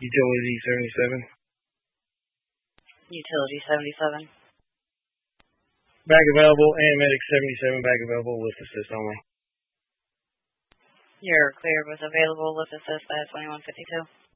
Utility 77. Utility 77. Bag available and medic 77. Bag available with assist only. You're clear with available with assist at 2152.